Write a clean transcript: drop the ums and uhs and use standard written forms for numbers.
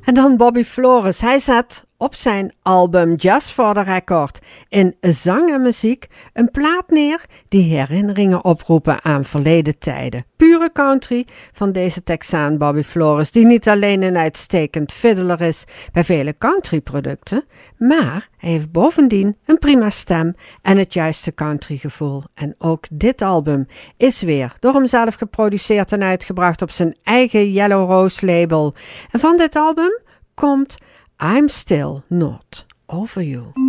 En dan Bobby Flores. Hij zet op zijn album Just for the Record in zang en muziek een plaat neer die herinneringen oproepen aan verleden tijden. Pure country van deze Texaan Bobby Flores, die niet alleen een uitstekend fiddler is bij vele countryproducten, maar hij heeft bovendien een prima stem en het juiste countrygevoel. En ook dit album is weer door hemzelf geproduceerd en uitgebracht op zijn eigen Yellow Rose label. En van dit album komt I'm Still Not Over You.